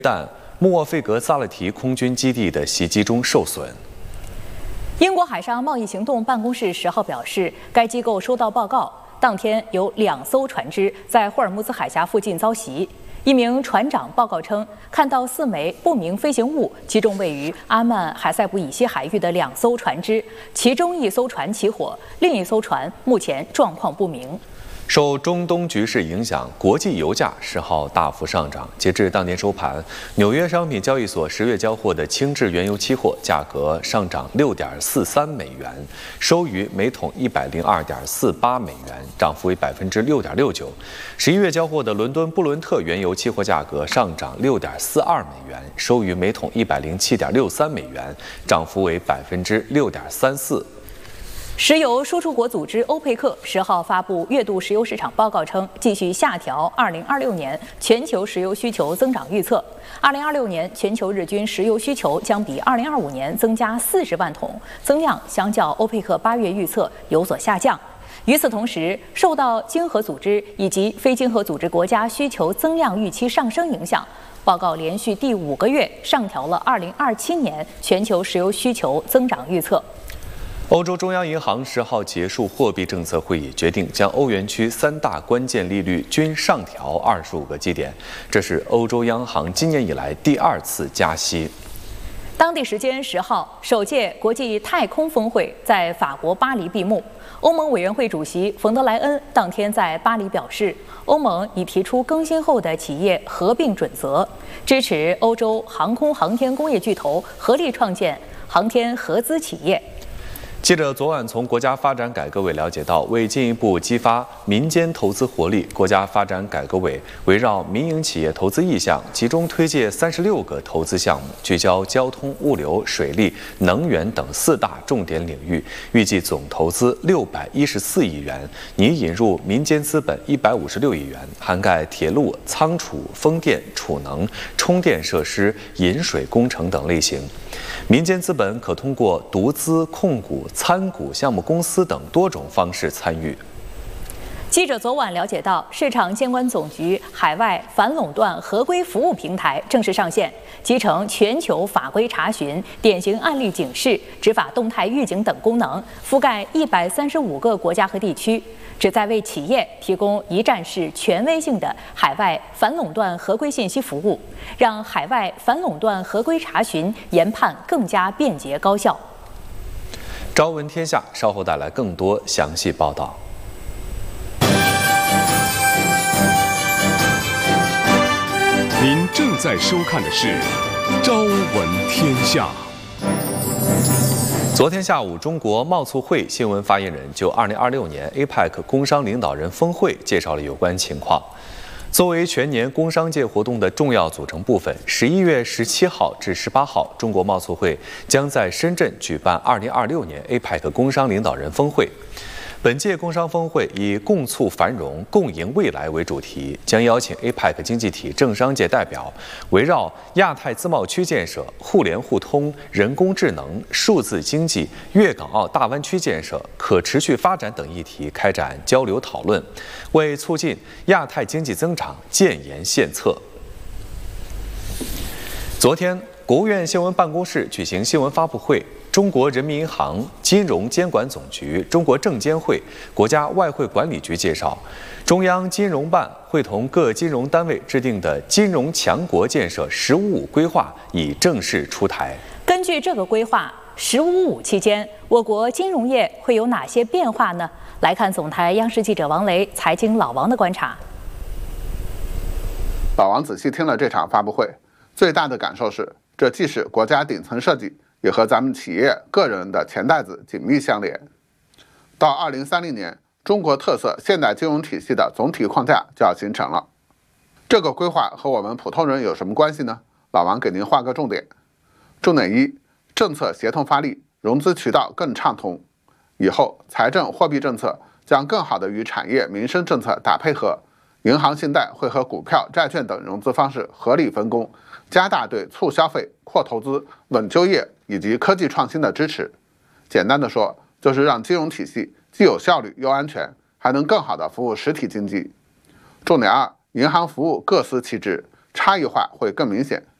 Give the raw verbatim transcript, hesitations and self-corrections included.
但穆沃费格萨勒提空军基地的袭击中受损。 英国海上贸易行动办公室十号表示，该机构收到报告，当天有两艘船只在霍尔木兹海峡附近遭袭。一名船长报告称，看到四枚不明飞行物击中位于阿曼海塞布以西海域的两艘船只，其中一艘船起火，另一艘船目前状况不明。 受中东局势影响，国际油价十号大幅上涨。截至当天收盘，纽约商品交易所十月交货的轻质原油期货价格上涨六点四三美元，收于每桶一百零二点四八美元，涨幅为百分之六点六九。十一月交货的伦敦布伦特原油期货价格上涨六点四二美元，收于每桶一百零七点六三美元，涨幅为百分之六点三四。 石油输出国组织欧佩克十号发布月度石油市场报告称，继续下调二零二六年全球石油需求增长预测。二零二六年全球日均石油需求将比二零二五年增加四十万桶，增量相较欧佩克八月预测有所下降。与此同时，受到经合组织以及非经合组织国家需求增量预期上升影响，报告连续第五个月上调了二零二七年全球石油需求增长预测。 欧洲中央银行十号结束货币政策会议，决定将欧元区三大关键利率均上调二十五个基点，这是欧洲央行今年以来第二次加息。 当地时间十号，首届国际太空峰会在法国巴黎闭幕。欧盟委员会主席冯德莱恩当天在巴黎表示，欧盟已提出更新后的企业合并准则，支持欧洲航空航天工业巨头合力创建航天合资企业。 记者昨晚从国家发展改革委了解到，为进一步激发民间投资活力，国家发展改革委围绕民营企业投资意向，集中推介三十六个投资项目，聚焦交通、物流、水利、能源等四大重点领域，预计总投资六百一十四亿元，拟引入民间资本一百五十六亿元，涵盖铁路、仓储、风电、储能、充电设施、引水工程等类型。民间资本可通过独资、控股、参股项目公司等多种方式参与。 记者昨晚了解到，市场监管总局海外反垄断合规服务平台正式上线，集成全球法规查询、典型案例警示、执法动态预警等功能，覆盖一百三十五个国家和地区，旨在为企业提供一站式权威性的海外反垄断合规信息服务，让海外反垄断合规查询研判更加便捷高效。 朝闻天下稍后带来更多详细报道。 您正在收看的是《朝闻天下》。 昨天下午，中国贸促会新闻发言人就二零二六年 A P E C 工商领导人峰会介绍了有关情况。作为全年工商界活动的重要组成部分，十一月十七号至十八号，中国贸促会将在深圳举办二零二六年 A P E C 工商领导人峰会。本届工商峰会以共促繁荣、共赢未来为主题，将邀请 A P E C 经济体政商界代表，围绕亚太自贸区建设、互联互通、人工智能、数字经济、粤港澳大湾区建设、可持续发展等议题开展交流讨论，为促进亚太经济增长建言献策。昨天，国务院新闻办公室举行新闻发布会。中国人民银行金融监管总局、中国证监会、国家外汇管理局介绍，中央金融办会同各金融单位制定的金融强国建设“十五五”规划已正式出台。 根据这个规划，“十五五”期间，我国金融业会有哪些变化呢？来看总台央视记者王雷、财经老王的观察。 老王仔细听了这场发布会，最大的感受是，这既是国家顶层设计，也和咱们企业、个人的钱袋子紧密相连。到二零三零年，中国特色现代金融体系的总体框架就要形成了。这个规划和我们普通人有什么关系呢？老王给您画个重点。重点一，政策协同发力，融资渠道更畅通。以后财政货币政策将更好地与产业民生政策打配合，银行信贷会和股票、债券等融资方式合理分工，加大对促消费、扩投资、稳就业以及科技创新的支持。简单的说，就是让金融体系既有效率又安全，还能更好地服务实体经济。重点二，银行服务各司其职， 差异化会更明显。